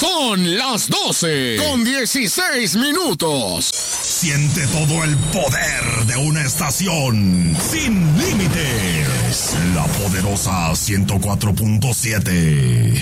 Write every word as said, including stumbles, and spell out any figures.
Son las doce con dieciséis minutos. Siente todo el poder de una estación sin límites. La poderosa ciento cuatro punto siete.